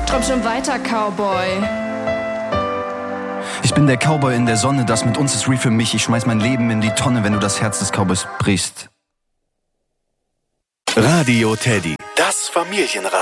Träum schon weiter, Cowboy. Ich bin der Cowboy in der Sonne, das mit uns ist real für mich. Ich schmeiß mein Leben in die Tonne, wenn du das Herz des Cowboys brichst. Radio Teddy, das Familienradio.